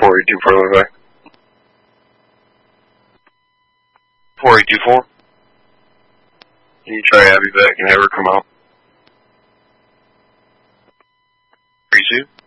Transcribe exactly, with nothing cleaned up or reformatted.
four eight two four back. four eight two four. Can you try Abby back and have her come out? three two.